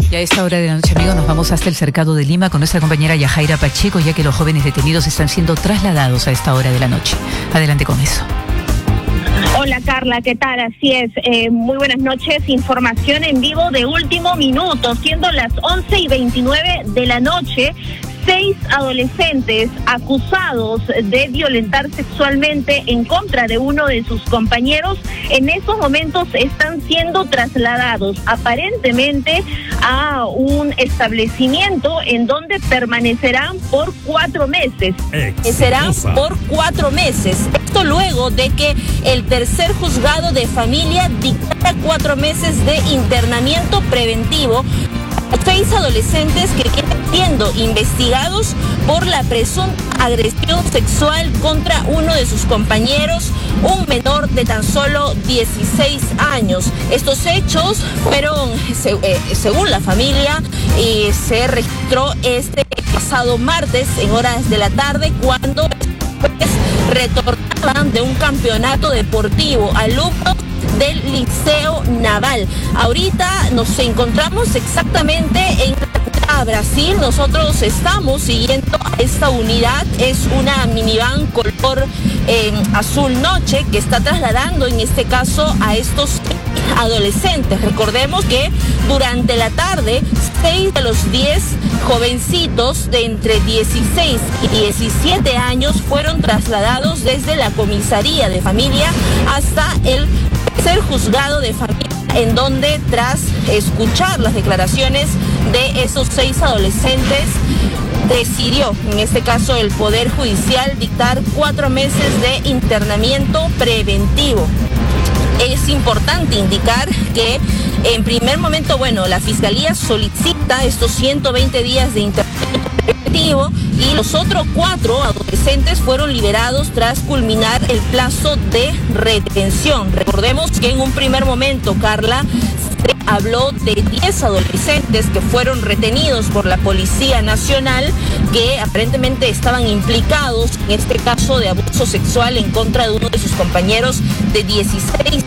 Y a esta hora de la noche, amigos, nos vamos hasta el Cercado de Lima con nuestra compañera Yajaira Pacheco, ya que los jóvenes detenidos están siendo trasladados a esta hora de la noche. Adelante con eso. Hola Carla, ¿qué tal? Así es, muy buenas noches, información en vivo de último minuto, siendo las 11:29 de la noche. 6 adolescentes acusados de violentar sexualmente en contra de uno de sus compañeros en estos momentos están siendo trasladados aparentemente a un establecimiento en donde permanecerán por 4 meses. Serán por 4 meses. Esto luego de que el tercer juzgado de familia dictara 4 meses de internamiento preventivo a 6 adolescentes que vienen siendo investigados por la presunta agresión sexual contra uno de sus compañeros, un menor de tan solo 16 años. Estos hechos fueron, según la familia, se registró este pasado martes en horas de la tarde cuando retornaban de un campeonato deportivo, alumnos del Liceo Naval. Ahorita nos encontramos exactamente en Brasil. Nosotros estamos siguiendo a esta unidad. Es una minivan color azul noche que está trasladando en este caso a estos adolescentes. Recordemos que durante la tarde 6 de los 10 jovencitos de entre 16 y 17 años fueron trasladados desde la comisaría de familia hasta el tercer juzgado de familia, en donde tras escuchar las declaraciones de esos 6 adolescentes decidió, en este caso el Poder Judicial, dictar 4 meses de internamiento preventivo. Es importante indicar que en primer momento, la Fiscalía solicita estos 120 días de internamiento preventivo y los otros 4 adolescentes fueron liberados tras culminar el plazo de retención. Recordemos que en un primer momento, Carla, se habló de 10 adolescentes que fueron retenidos por la Policía Nacional que aparentemente estaban implicados en este caso de abuso sexual en contra de uno de sus compañeros de 16.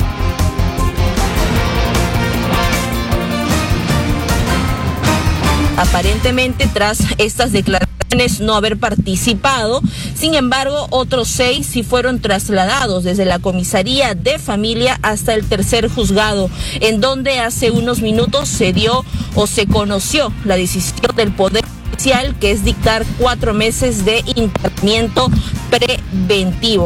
Aparentemente, tras estas declaraciones no haber participado, sin embargo, otros 6 sí fueron trasladados desde la comisaría de familia hasta el tercer juzgado, en donde hace unos minutos se dio o se conoció la decisión del Poder Judicial, que es dictar 4 meses de internamiento preventivo.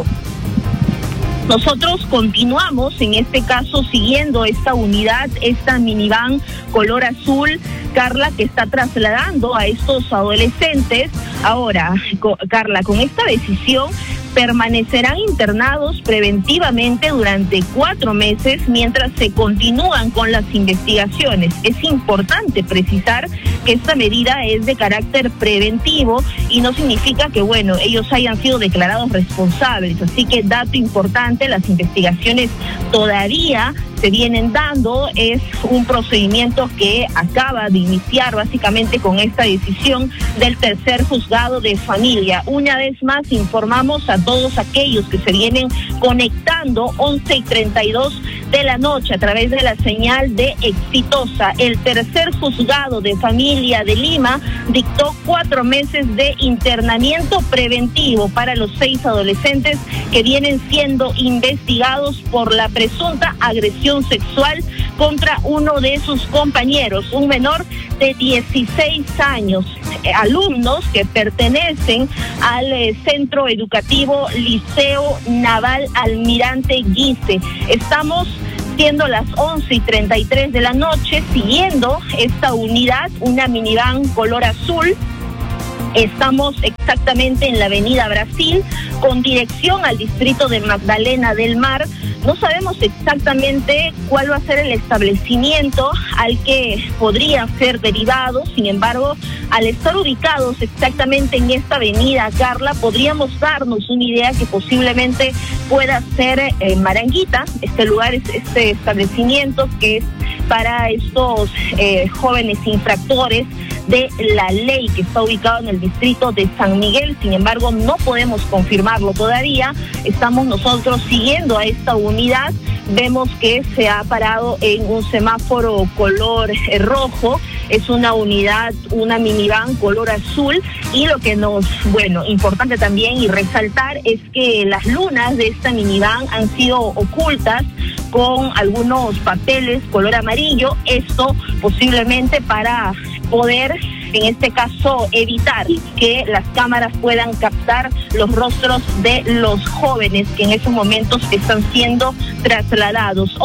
Nosotros continuamos, en este caso, siguiendo esta unidad, esta minivan color azul, Carla, que está trasladando a estos adolescentes. Ahora, Carla, con esta decisión permanecerán internados preventivamente durante 4 meses mientras se continúan con las investigaciones. Es importante precisar que esta medida es de carácter preventivo y no significa que, ellos hayan sido declarados responsables. Así que, dato importante, las investigaciones todavía se vienen dando. Es un procedimiento que acaba de iniciar básicamente con esta decisión del tercer juzgado de familia. Una vez más informamos a todos aquellos que se vienen conectando 11:32 de la noche a través de la señal de Exitosa. El tercer juzgado de familia de Lima dictó 4 meses de internamiento preventivo para los 6 adolescentes que vienen siendo investigados por la presunta agresión sexual contra uno de sus compañeros, un menor de 16 años, alumnos que pertenecen al Centro Educativo Liceo Naval Almirante Guise. Estamos siendo las 11:33 de la noche, siguiendo esta unidad, una minivan color azul. Estamos exactamente en la avenida Brasil, con dirección al distrito de Magdalena del Mar. No sabemos exactamente cuál va a ser el establecimiento al que podrían ser derivados. Sin embargo, al estar ubicados exactamente en esta avenida, Carla, podríamos darnos una idea que posiblemente pueda ser Maranguita. Este lugar, este establecimiento que es para estos jóvenes infractores de La Ley, que está ubicado en el distrito de San Miguel. Sin embargo, no podemos confirmarlo todavía. Estamos nosotros siguiendo a esta unidad. Vemos que se ha parado en un semáforo color rojo. Es una unidad, una minivan color azul, y lo que importante también y resaltar es que las lunas de esta minivan han sido ocultas con algunos papeles color amarillo, esto posiblemente para poder, en este caso, evitar que las cámaras puedan captar los rostros de los jóvenes que en esos momentos están siendo trasladados.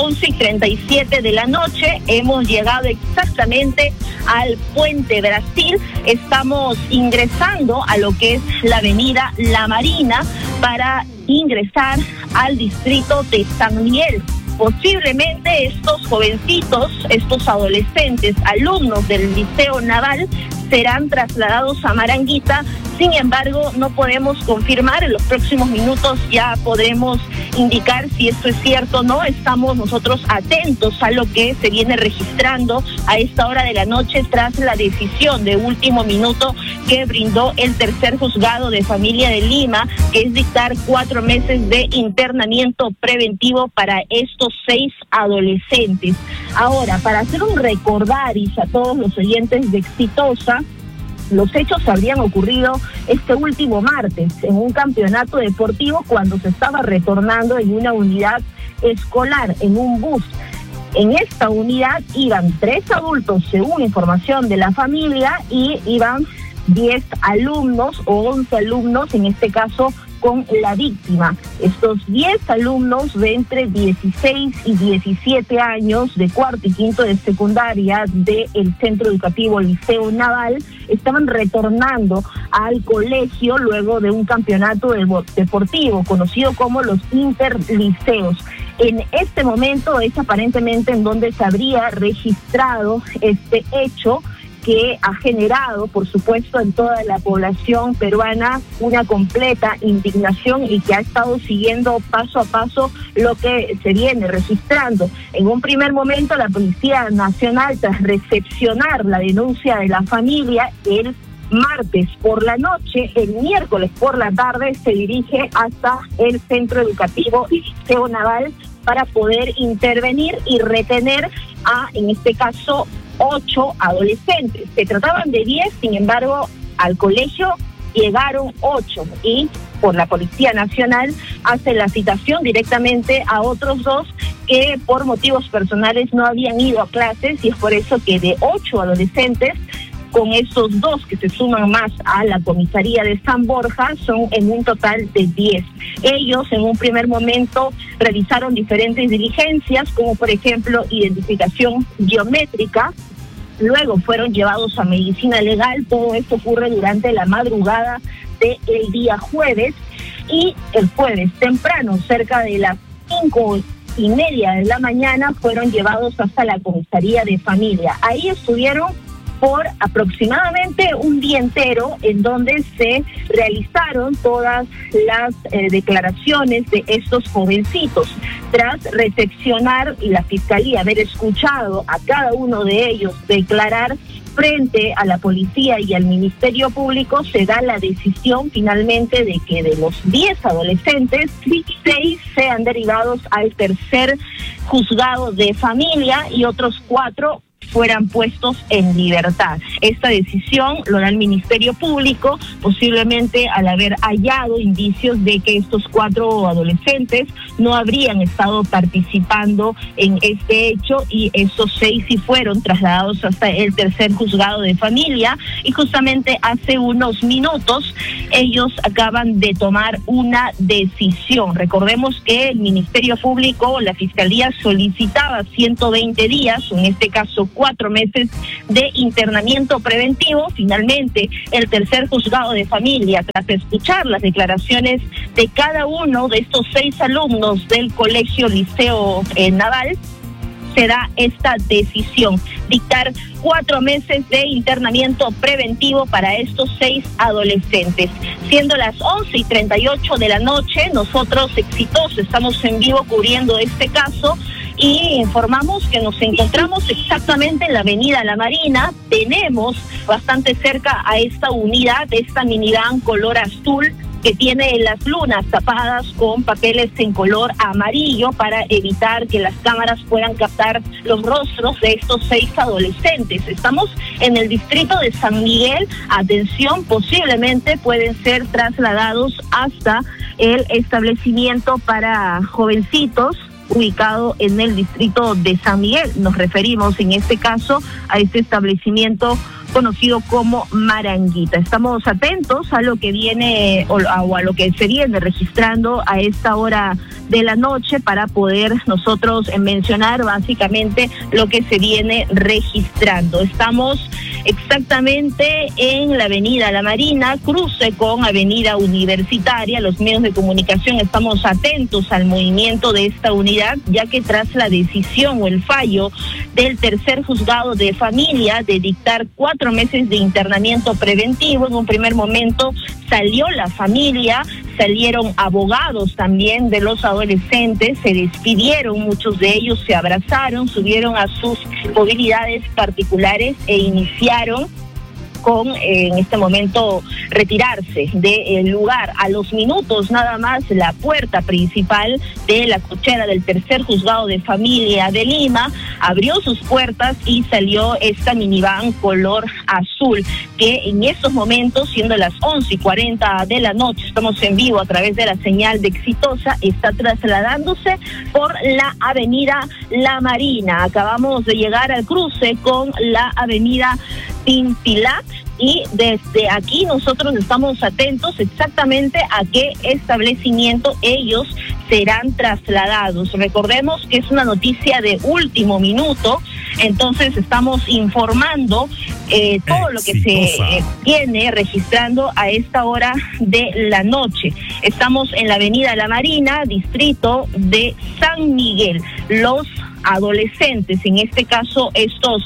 11:37 de la noche, hemos llegado exactamente al Puente Brasil, estamos ingresando a lo que es la avenida La Marina para ingresar al distrito de San Miguel. Posiblemente estos jovencitos, estos adolescentes, alumnos del Liceo Naval, serán trasladados a Maranguita. Sin embargo, no podemos confirmar. En los próximos minutos ya podremos indicar si esto es cierto o no. Estamos nosotros atentos a lo que se viene registrando a esta hora de la noche tras la decisión de último minuto que brindó el tercer juzgado de familia de Lima, que es dictar 4 meses de internamiento preventivo para estos 6 adolescentes. Ahora, para hacer un recordaris a todos los oyentes de Exitosa, los hechos habrían ocurrido este último martes en un campeonato deportivo cuando se estaba retornando en una unidad escolar, en un bus. En esta unidad iban 3 adultos, según información de la familia, y iban 10 alumnos o 11 alumnos, en este caso con la víctima. Estos 10 alumnos de entre 16 y 17 años, de cuarto y quinto de secundaria del Centro Educativo Liceo Naval, estaban retornando al colegio luego de un campeonato deportivo conocido como los interliceos. En este momento es aparentemente en donde se habría registrado este hecho, que ha generado, por supuesto, en toda la población peruana una completa indignación y que ha estado siguiendo paso a paso lo que se viene registrando. En un primer momento, la Policía Nacional, tras recepcionar la denuncia de la familia, el martes por la noche, el miércoles por la tarde, se dirige hasta el Centro Educativo Liceo Naval para poder intervenir y retener a, en este caso, 8 adolescentes. Se trataban de 10, sin embargo, al colegio llegaron 8 y por la Policía Nacional hace la citación directamente a otros 2 que por motivos personales no habían ido a clases, y es por eso que de 8 adolescentes, con estos 2 que se suman más a la comisaría de San Borja, son en un total de 10. Ellos en un primer momento realizaron diferentes diligencias, como por ejemplo identificación biométrica. Luego fueron llevados a medicina legal. Todo esto ocurre durante la madrugada del día jueves, y el jueves temprano, cerca de las 5:30 de la mañana, fueron llevados hasta la comisaría de familia. Ahí estuvieron por aproximadamente un día entero, en donde se realizaron todas las declaraciones de estos jovencitos. Tras recepcionar y la Fiscalía haber escuchado a cada uno de ellos declarar frente a la policía y al Ministerio Público, se da la decisión finalmente de que de los 10 adolescentes, 6 sean derivados al tercer juzgado de familia y otros 4 fueran puestos en libertad. Esta decisión lo da el Ministerio Público, posiblemente al haber hallado indicios de que estos 4 adolescentes no habrían estado participando en este hecho, y estos 6 sí fueron trasladados hasta el tercer juzgado de familia. Y justamente hace unos minutos ellos acaban de tomar una decisión. Recordemos que el Ministerio Público, la Fiscalía, solicitaba 120 días, en este caso 4 meses de internamiento preventivo. Finalmente, el tercer juzgado de familia, tras escuchar las declaraciones de cada uno de estos 6 alumnos del Colegio Liceo Naval, se da esta decisión, dictar 4 meses de internamiento preventivo para estos 6 adolescentes. Siendo las 11:38 de la noche, nosotros Exitosa estamos en vivo cubriendo este caso, y informamos que nos encontramos exactamente en la avenida La Marina. Tenemos bastante cerca a esta unidad, esta minivan color azul, que tiene las lunas tapadas con papeles en color amarillo para evitar que las cámaras puedan captar los rostros de estos 6 adolescentes. Estamos en el distrito de San Miguel. Atención, posiblemente pueden ser trasladados hasta el establecimiento para jovencitos ubicado en el distrito de San Miguel. Nos referimos en este caso a este establecimiento conocido como Maranguita. Estamos atentos a lo que viene o a lo que se viene registrando a esta hora de la noche para poder nosotros mencionar básicamente lo que se viene registrando. Estamos exactamente en la avenida La Marina, cruce con avenida Universitaria. Los medios de comunicación estamos atentos al movimiento de esta unidad, ya que tras la decisión o el fallo del tercer juzgado de familia de dictar 4 meses de internamiento preventivo, en un primer momento salió la familia, salieron abogados también de los adolescentes, se despidieron, muchos de ellos se abrazaron, subieron a sus movilidades particulares e iniciaron con, en este momento, retirarse del lugar. A los minutos nada más, la puerta principal de la cochera del tercer juzgado de familia de Lima abrió sus puertas y salió esta minivan color azul, que en estos momentos, siendo las 11:40 de la noche, estamos en vivo a través de la señal de Exitosa, está trasladándose por la avenida La Marina. Acabamos de llegar al cruce con la avenida Tintilac y desde aquí nosotros estamos atentos exactamente a qué establecimiento ellos serán trasladados. Recordemos que es una noticia de último minuto, entonces estamos informando todo lo que se viene registrando a esta hora de la noche. Estamos en la avenida La Marina, distrito de San Miguel. Los adolescentes, en este caso estos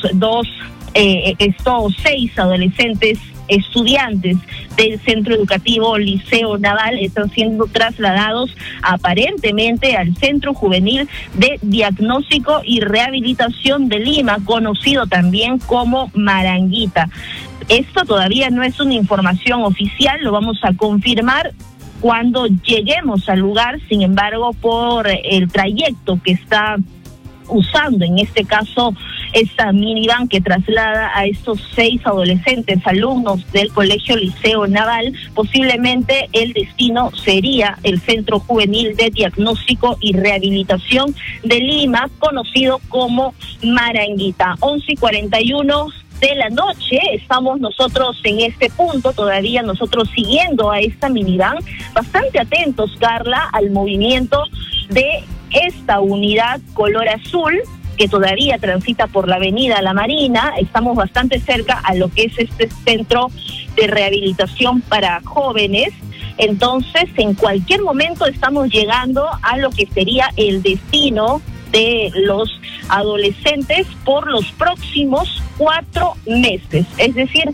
6 adolescentes estudiantes del Centro Educativo Liceo Naval, están siendo trasladados aparentemente al Centro Juvenil de Diagnóstico y Rehabilitación de Lima, conocido también como Maranguita. Esto todavía no es una información oficial, lo vamos a confirmar cuando lleguemos al lugar. Sin embargo, por el trayecto que está usando en este caso esta minivan que traslada a estos 6 adolescentes alumnos del Colegio Liceo Naval, posiblemente el destino sería el Centro Juvenil de Diagnóstico y Rehabilitación de Lima, conocido como Maranguita. 11:41 de la noche, estamos nosotros en este punto, todavía nosotros siguiendo a esta minivan, bastante atentos, Carla, al movimiento de esta unidad color azul que todavía transita por la avenida La Marina. Estamos bastante cerca a lo que es este centro de rehabilitación para jóvenes. Entonces, en cualquier momento estamos llegando a lo que sería el destino de los adolescentes por los próximos 4 meses, es decir,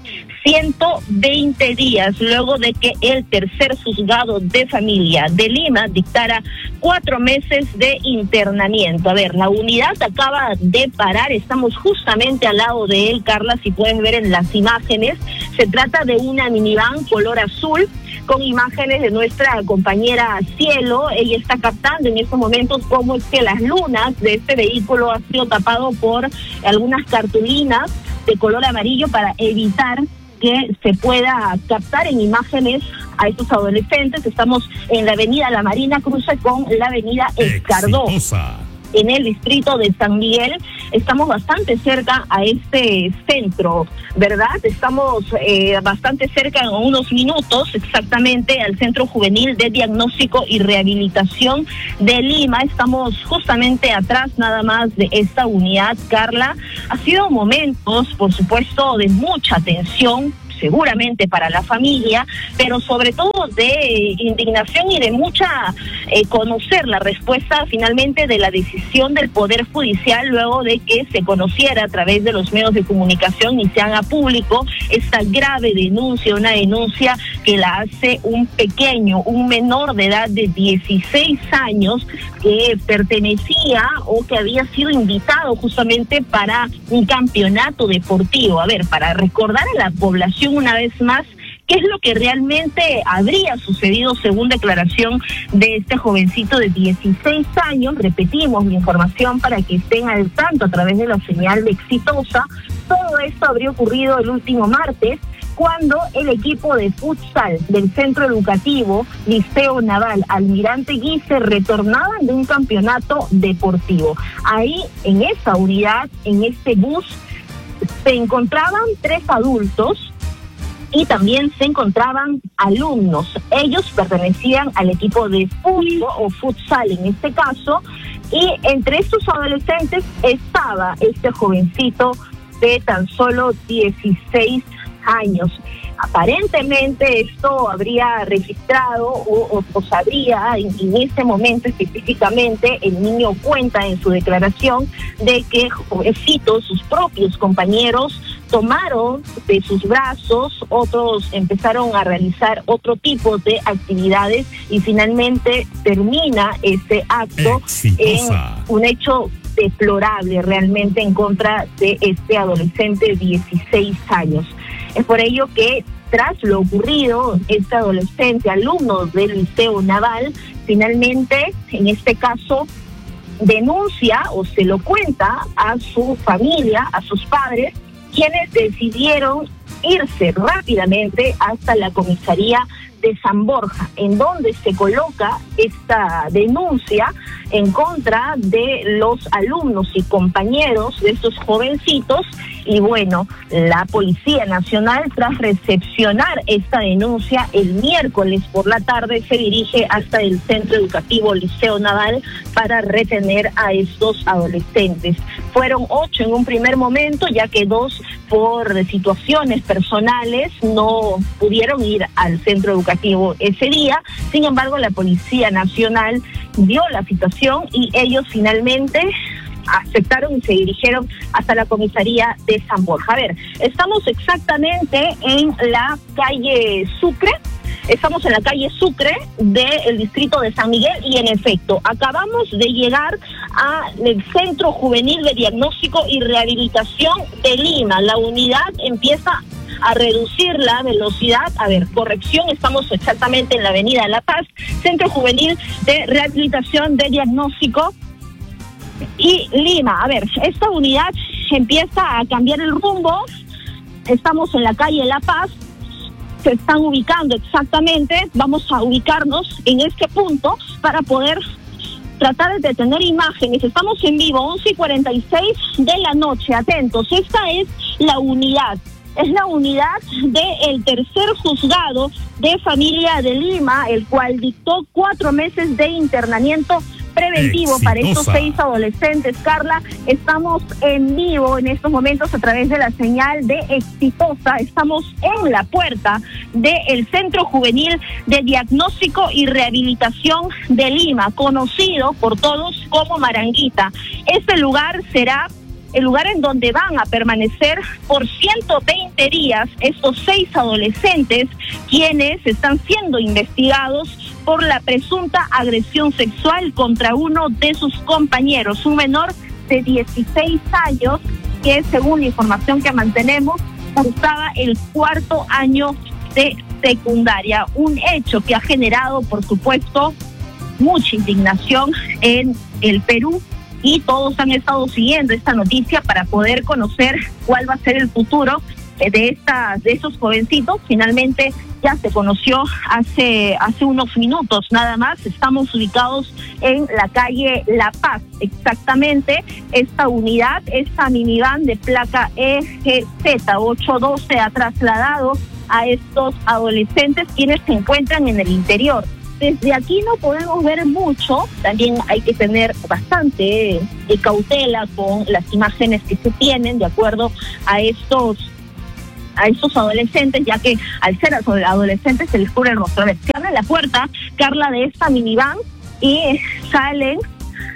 120 días luego de que el tercer juzgado de familia de Lima dictara 4 meses de internamiento. A ver, la unidad acaba de parar, estamos justamente al lado de él, Carla, si puedes ver en las imágenes. Se trata de una minivan color azul con imágenes de nuestra compañera Cielo. Ella está captando en estos momentos cómo es que las lunas de este vehículo han sido tapado por algunas cartulinas de color amarillo para evitar que se pueda captar en imágenes a estos adolescentes. Estamos en la avenida La Marina, cruce con la avenida Escardó, en el distrito de San Miguel. Estamos bastante cerca a este centro, ¿verdad? Estamos bastante cerca, en unos minutos exactamente, al Centro Juvenil de Diagnóstico y Rehabilitación de Lima. Estamos justamente atrás nada más de esta unidad, Carla. Ha sido momentos, por supuesto, de mucha tensión, seguramente para la familia, pero sobre todo de indignación y de mucha conocer la respuesta finalmente de la decisión del Poder Judicial luego de que se conociera a través de los medios de comunicación y se haga público esta grave denuncia, una denuncia que la hace un menor de edad de 16 años que pertenecía o que había sido invitado justamente para un campeonato deportivo. A ver, para recordar a la población una vez más qué es lo que realmente habría sucedido según declaración de este jovencito de 16 años. Repetimos la información para que estén al tanto a través de la señal de Exitosa. Todo esto habría ocurrido el último martes, cuando el equipo de futsal del centro educativo Liceo Naval Almirante Guise retornaban de un campeonato deportivo. Ahí, en esa unidad, en este bus, se encontraban 3 adultos y también se encontraban alumnos. Ellos pertenecían al equipo de fútbol o futsal en este caso, y entre estos adolescentes estaba este jovencito de tan solo 16 años. Aparentemente esto habría registrado o sabría en ese momento específicamente, el niño cuenta en su declaración de que jovencitos, sus propios compañeros, tomaron de sus brazos, otros empezaron a realizar otro tipo de actividades y finalmente termina este acto Exitosa. En un hecho deplorable realmente en contra de este adolescente de 16 años. Es por ello que tras lo ocurrido, este adolescente, alumno del Liceo Naval, finalmente, en este caso, denuncia o se lo cuenta a su familia, a sus padres, quienes decidieron irse rápidamente hasta la comisaría de San Borja, en donde se coloca esta denuncia en contra de los alumnos y compañeros de estos jovencitos. Y bueno, la Policía Nacional, tras recepcionar esta denuncia, el miércoles por la tarde se dirige hasta el Centro Educativo Liceo Naval para retener a estos adolescentes. Fueron 8 en un primer momento, ya que 2 por situaciones personales no pudieron ir al centro educativo ese día. Sin embargo, la Policía Nacional vio la situación y ellos finalmente aceptaron y se dirigieron hasta la comisaría de San Borja. A ver, estamos exactamente en la calle Sucre. Estamos en la calle Sucre del distrito de San Miguel y en efecto, acabamos de llegar al Centro Juvenil de Diagnóstico y Rehabilitación de Lima. La unidad empieza a reducir la velocidad. A ver, corrección, estamos exactamente en la avenida La Paz, Centro Juvenil de Rehabilitación de Diagnóstico y Lima. A ver, esta unidad empieza a cambiar el rumbo. Estamos en la calle La Paz. Se están ubicando exactamente, vamos a ubicarnos en este punto para poder tratar de tener imágenes. Estamos en vivo, 11:46 de la noche, atentos. Esta es la unidad del tercer juzgado de familia de Lima, el cual dictó 4 meses de internamiento preventivo para estos 6 adolescentes. Carla, estamos en vivo en estos momentos a través de la señal de Exitosa. Estamos en la puerta del Centro Juvenil de Diagnóstico y Rehabilitación de Lima, conocido por todos como Maranguita. Este lugar será el lugar en donde van a permanecer por 120 días estos 6 adolescentes, quienes están siendo investigados por la presunta agresión sexual contra uno de sus compañeros, un menor de 16 años que, según la información que mantenemos, cursaba el 4º año de secundaria. Un hecho que ha generado, por supuesto, mucha indignación en el Perú, y todos han estado siguiendo esta noticia para poder conocer cuál va a ser el futuro de esos jovencitos. Finalmente ya se conoció hace unos minutos nada más. Estamos ubicados en la calle La Paz, exactamente. Esta unidad, esta minivan de placa EGZ 812 ha trasladado a estos adolescentes, quienes se encuentran en el interior. Desde aquí no podemos ver mucho, también hay que tener bastante cautela con las imágenes que se tienen de acuerdo a estos adolescentes, ya que al ser adolescentes se les cubre el rostro. A ver, se abre la puerta, Carla, de esta minivan y salen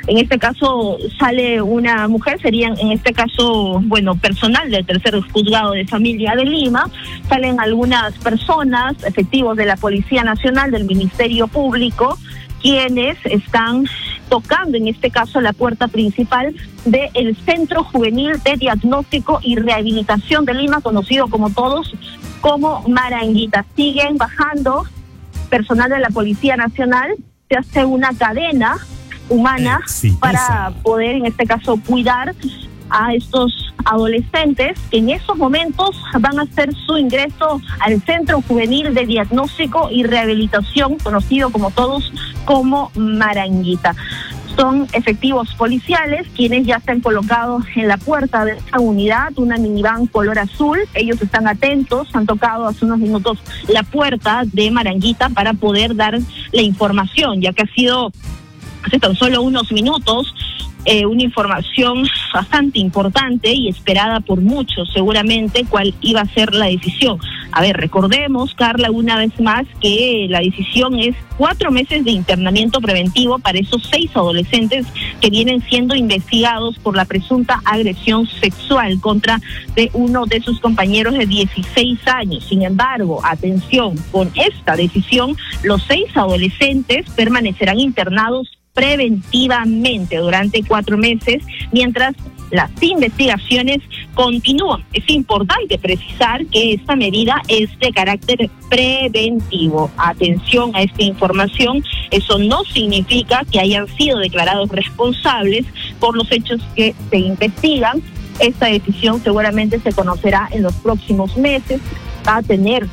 En este caso sale una mujer, serían en este caso, personal del tercer juzgado de familia de Lima, salen algunas personas, efectivos de la Policía Nacional, del Ministerio Público, quienes están tocando en este caso la puerta principal del Centro Juvenil de Diagnóstico y Rehabilitación de Lima, conocido como todos como Maranguita. Siguen bajando personal de la Policía Nacional, se hace una cadena humana para poder en este caso cuidar a estos adolescentes que en estos momentos van a hacer su ingreso al Centro Juvenil de Diagnóstico y Rehabilitación, conocido como todos como Maranguita. Son efectivos policiales quienes ya se han colocado en la puerta de esta unidad, una minivan color azul. Ellos están atentos, han tocado hace unos minutos la puerta de Maranguita para poder dar la información, ya que ha sido hace tan solo unos minutos una información bastante importante y esperada por muchos seguramente cuál iba a ser la decisión. A ver, recordemos, Carla, una vez más que la decisión es 4 meses de internamiento preventivo para esos 6 adolescentes que vienen siendo investigados por la presunta agresión sexual contra de uno de sus compañeros de 16 años. Sin embargo, atención, con esta decisión, los 6 adolescentes permanecerán internados preventivamente durante 4 meses, mientras las investigaciones continúan. Es importante precisar que esta medida es de carácter preventivo. Atención a esta información, eso no significa que hayan sido declarados responsables por los hechos que se investigan. Esta decisión seguramente se conocerá en los próximos meses. Va a tener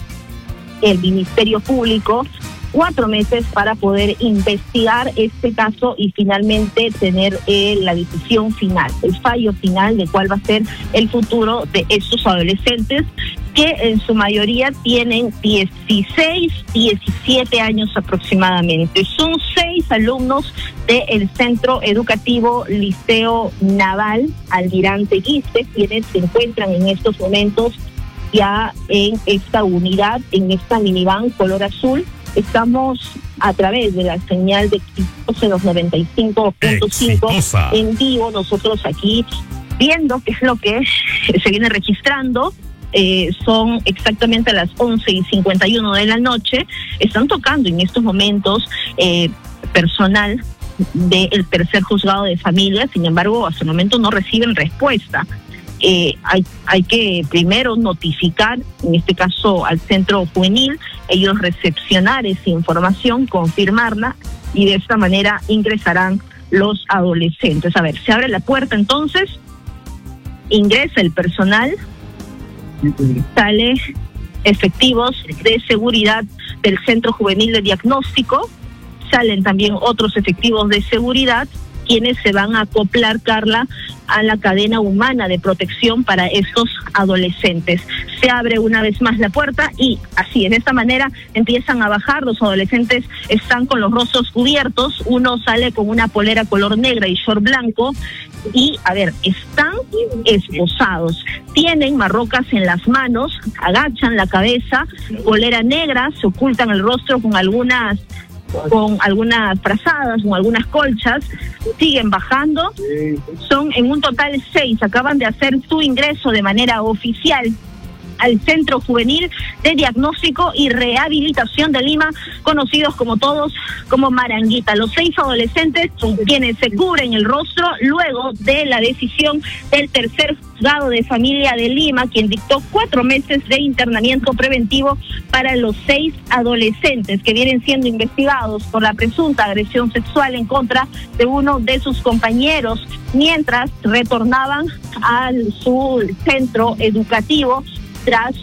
el Ministerio Público 4 meses para poder investigar este caso y finalmente tener la decisión final, el fallo final de cuál va a ser el futuro de estos adolescentes que en su mayoría tienen 16, 17 años aproximadamente. Son 6 alumnos del Centro Educativo Liceo Naval Almirante Guiste, quienes se encuentran en estos momentos ya en esta unidad, en esta minivan color azul. Estamos a través de la señal de 95.5 en vivo, nosotros aquí viendo qué es lo que se viene registrando. Son exactamente a las 11:51 de la noche. Están tocando en estos momentos personal del tercer juzgado de familia. Sin embargo, hasta el momento no reciben respuesta. Hay que primero notificar, en este caso al centro juvenil, ellos recepcionar esa información, confirmarla y de esta manera ingresarán los adolescentes. A ver, se abre la puerta entonces, ingresa el personal, sale efectivos de seguridad del Centro Juvenil de Diagnóstico, salen también otros efectivos de seguridad, quienes se van a acoplar, Carla, a la cadena humana de protección para estos adolescentes. Se abre una vez más la puerta y así, de esta manera, empiezan a bajar. Los adolescentes están con los rostros cubiertos, uno sale con una polera color negra y short blanco y, a ver, están esposados. Tienen marrocas en las manos, agachan la cabeza, polera negra, se ocultan el rostro con algunas frazadas, con algunas colchas, siguen bajando. Son en un total 6, acaban de hacer su ingreso de manera oficial al Centro Juvenil de Diagnóstico y Rehabilitación de Lima, conocidos como todos como Maranguita. Los 6 adolescentes son quienes se cubren el rostro luego de la decisión del tercer juzgado de familia de Lima, quien dictó 4 meses de internamiento preventivo para los 6 adolescentes que vienen siendo investigados por la presunta agresión sexual en contra de uno de sus compañeros mientras retornaban a su centro educativo tras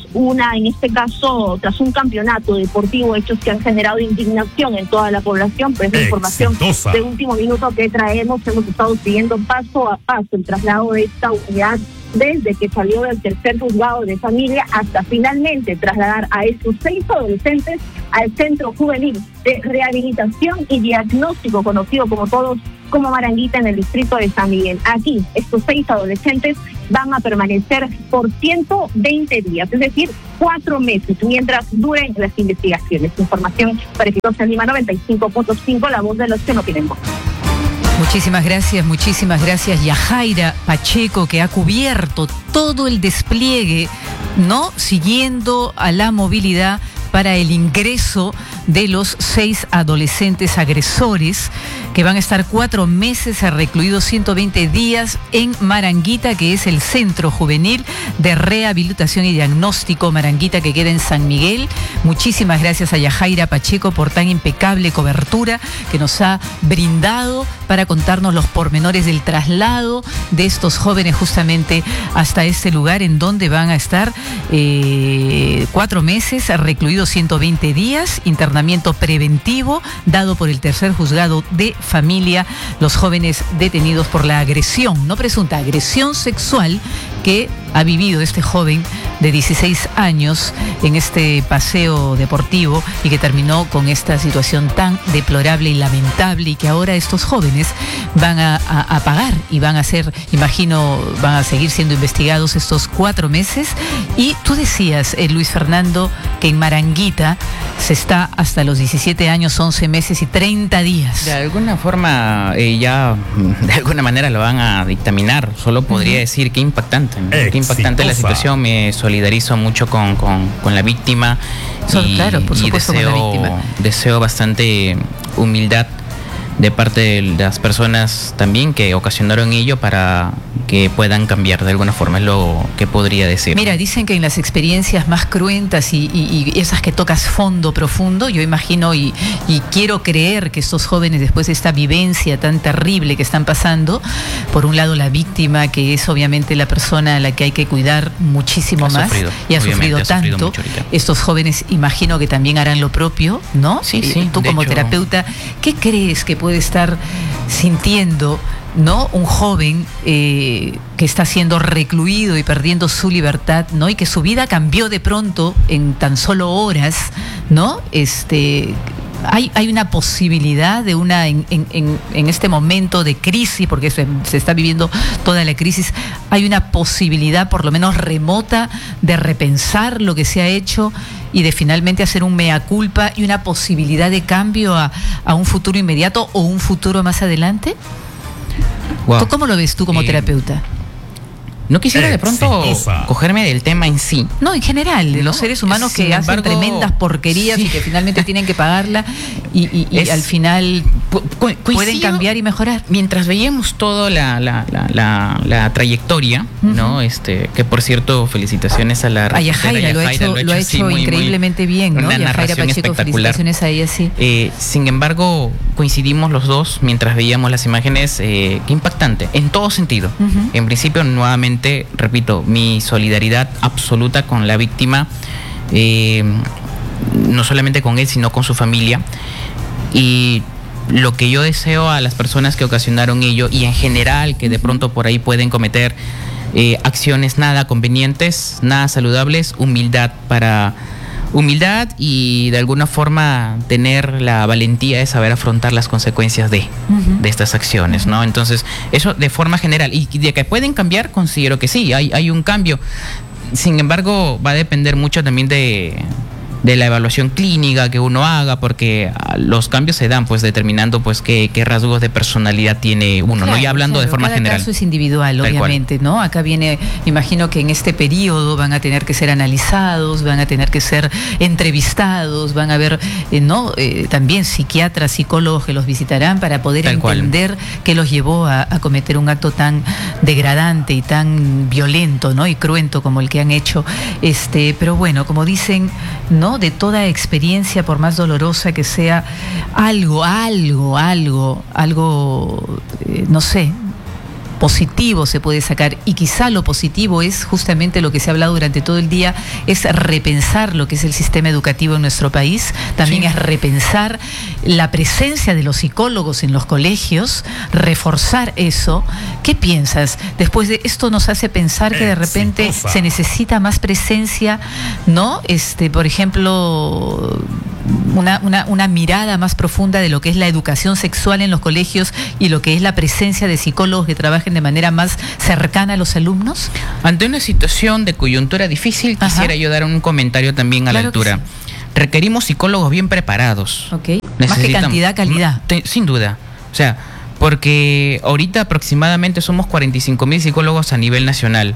tras un campeonato deportivo, hechos que han generado indignación en toda la población. Pues la información de último minuto que traemos, hemos estado siguiendo paso a paso el traslado de esta unidad desde que salió del tercer juzgado de familia hasta finalmente trasladar a estos 6 adolescentes al Centro Juvenil de Rehabilitación y Diagnóstico, conocido como todos como Maranguita, en el distrito de San Miguel. Aquí, estos 6 adolescentes van a permanecer por 120 días, es decir, 4 meses, mientras duren las investigaciones. Información para Exitosa Lima 95.5, la voz de los que no tienen voz. Muchísimas gracias Yajaira Pacheco, que ha cubierto todo el despliegue, ¿no? Siguiendo a la movilidad para el ingreso de los 6 adolescentes agresores que van a estar 4 meses recluidos 120 días en Maranguita, que es el Centro Juvenil de Rehabilitación y Diagnóstico Maranguita, que queda en San Miguel. Muchísimas gracias a Yajaira Pacheco por tan impecable cobertura que nos ha brindado para contarnos los pormenores del traslado de estos jóvenes justamente hasta este lugar en donde van a estar 4 meses recluidos 120 días, internamiento preventivo dado por el tercer juzgado de familia, los jóvenes detenidos por la agresión, no presunta, agresión sexual que ha vivido este joven de 16 años en este paseo deportivo y que terminó con esta situación tan deplorable y lamentable, y que ahora estos jóvenes van a pagar y van a ser, imagino, van a seguir siendo investigados estos 4 meses. Y tú decías, Luis Fernando, que en Maranguita se está hasta los 17 años, 11 meses y 30 días. De alguna forma, ya de alguna manera lo van a dictaminar. Solo podría decir qué impactante, ¿no? Qué impactante la situación. Me solidarizo mucho con la víctima. Claro, por supuesto, con la víctima. Deseo bastante humildad de parte de las personas también que ocasionaron ello para que puedan cambiar de alguna forma, es lo que podría decir. Mira, dicen que en las experiencias más cruentas y esas que tocas fondo, profundo, yo imagino y quiero creer que estos jóvenes, después de esta vivencia tan terrible que están pasando, por un lado la víctima, que es obviamente la persona a la que hay que cuidar muchísimo más, y ha sufrido tanto, estos jóvenes imagino que también harán lo propio, ¿no? Sí. Tú como terapeuta, ¿qué crees que puede estar sintiendo, ¿no? Un joven que está siendo recluido y perdiendo su libertad, ¿no? Y que su vida cambió de pronto en tan solo horas, ¿no? Hay una posibilidad de en este momento de crisis, porque se está viviendo toda la crisis, hay una posibilidad, por lo menos remota, de repensar lo que se ha hecho y de finalmente hacer un mea culpa y una posibilidad de cambio a un futuro inmediato o un futuro más adelante. Wow. ¿Tú cómo lo ves tú como terapeuta? No quisiera de pronto cogerme del tema en sí. No, en general, de los seres humanos que hacen tremendas porquerías y que finalmente tienen que pagarla y al final pueden cambiar y mejorar. Mientras veíamos toda la trayectoria, ¿no? Que por cierto, felicitaciones a la Yajaira, lo ha hecho increíbly bien, ¿no? Una narración Pacheco, espectacular. Felicitaciones a ella, sí. Sin embargo, coincidimos los dos mientras veíamos las imágenes, qué impactante, en todo sentido. En principio, nuevamente, repito, mi solidaridad absoluta con la víctima, no solamente con él, sino con su familia. Y lo que yo deseo a las personas que ocasionaron ello y en general que de pronto por ahí pueden cometer acciones nada convenientes, nada saludables, humildad y de alguna forma tener la valentía de saber afrontar las consecuencias de estas acciones, ¿no? Entonces, eso de forma general, y de que pueden cambiar, considero que sí, hay un cambio. Sin embargo, va a depender mucho también de la evaluación clínica que uno haga, porque los cambios se dan pues determinando pues qué rasgos de personalidad tiene uno, claro, ¿no? Y hablando de forma general. Cada caso es individual, obviamente, ¿no? Acá viene, imagino que en este periodo van a tener que ser analizados, van a tener que ser entrevistados, van a haber, ¿no? También psiquiatras, psicólogos que los visitarán para poder entender qué los llevó a cometer un acto tan degradante y tan violento, ¿no? Y cruento como el que han hecho. Pero bueno, como dicen, ¿no? De toda experiencia, por más dolorosa que sea, algo, no sé, positivo se puede sacar, y quizá lo positivo es justamente lo que se ha hablado durante todo el día, es repensar lo que es el sistema educativo en nuestro país, también es repensar la presencia de los psicólogos en los colegios, reforzar eso. ¿Qué piensas? Después de esto nos hace pensar que de repente se necesita más presencia, ¿no? Por ejemplo, una mirada más profunda de lo que es la educación sexual en los colegios y lo que es la presencia de psicólogos que trabajen de manera más cercana a los alumnos. Ante una situación de coyuntura difícil, quisiera yo dar un comentario también a la altura. Sí. Requerimos psicólogos bien preparados. Más que cantidad, calidad. Sin duda. O sea, Porque ahorita aproximadamente somos 45,000 psicólogos a nivel nacional.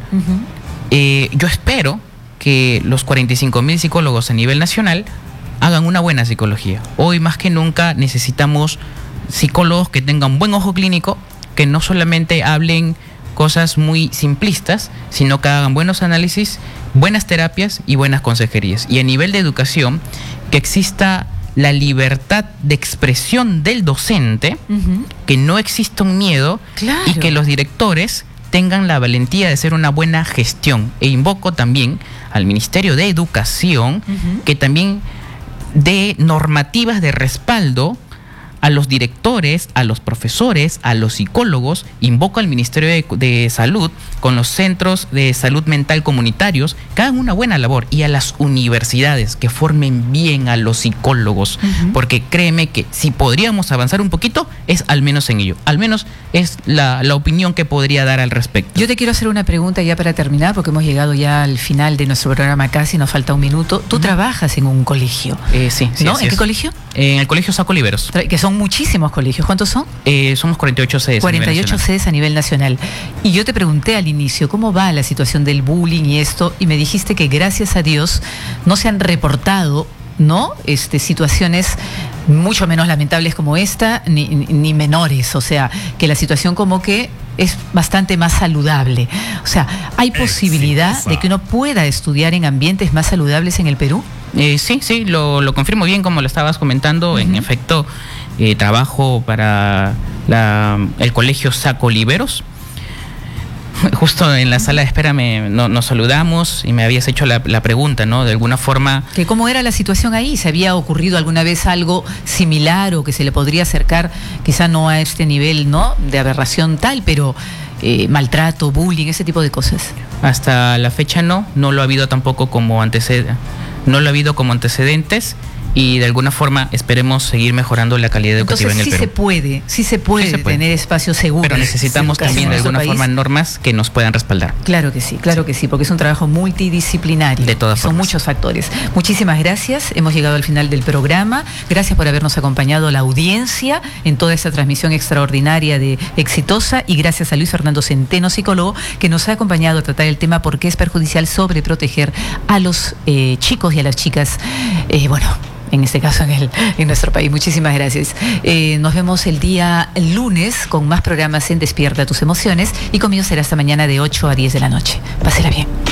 Yo espero que los 45,000 psicólogos a nivel nacional hagan una buena psicología. Hoy más que nunca necesitamos psicólogos que tengan buen ojo clínico, que no solamente hablen cosas muy simplistas, sino que hagan buenos análisis, buenas terapias y buenas consejerías. Y a nivel de educación, que exista la libertad de expresión del docente, que no exista un miedo, y que los directores tengan la valentía de hacer una buena gestión. E invoco también al Ministerio de Educación que también dé normativas de respaldo a los directores, a los profesores, a los psicólogos. Invoco al Ministerio de Salud con los centros de salud mental comunitarios que hagan una buena labor, y a las universidades que formen bien a los psicólogos, porque créeme que si podríamos avanzar un poquito es al menos en ello. Al menos es la opinión que podría dar al respecto. Yo te quiero hacer una pregunta ya para terminar, porque hemos llegado ya al final de nuestro programa casi, nos falta un minuto. Tú trabajas en un colegio, sí, ¿no? ¿En qué colegio? En el Colegio Saco Oliveros. Que son muchísimos colegios. ¿Cuántos son? Somos 48 sedes. 48 sedes a nivel nacional. Y yo te pregunté al inicio, ¿cómo va la situación del bullying y esto? Y me dijiste que gracias a Dios no se han reportado, ¿no? Situaciones mucho menos lamentables como esta, ni menores. O sea, que la situación como que es bastante más saludable. O sea, ¿hay posibilidad de que uno pueda estudiar en ambientes más saludables en el Perú? Sí, lo confirmo bien, como lo estabas comentando. En efecto, trabajo para el Colegio Saco Oliveros. Justo en la sala de espera nos saludamos y me habías hecho la pregunta, ¿no? De alguna forma... ¿Que cómo era la situación ahí? ¿Se había ocurrido alguna vez algo similar o que se le podría acercar, quizá no a este nivel, ¿no?, de aberración tal, pero maltrato, bullying, ese tipo de cosas? Hasta la fecha no lo ha habido tampoco como antecedentes. No lo ha habido como antecedentes, y de alguna forma esperemos seguir mejorando la calidad educativa. Entonces, en el Perú. Sí se puede tener espacios seguros. Pero necesitamos también de alguna forma normas que nos puedan respaldar. Claro que sí, porque es un trabajo multidisciplinario. De todas formas. Son muchos factores. Muchísimas gracias. Hemos llegado al final del programa. Gracias por habernos acompañado, la audiencia, en toda esta transmisión extraordinaria de Exitosa, y gracias a Luis Fernando Centeno, psicólogo, que nos ha acompañado a tratar el tema por qué es perjudicial sobreproteger a los chicos y a las chicas, en este caso en nuestro país. Muchísimas gracias. Nos vemos el día lunes con más programas en Despierta Tus Emociones, y conmigo será hasta mañana de 8 a 10 de la noche. Pásela bien.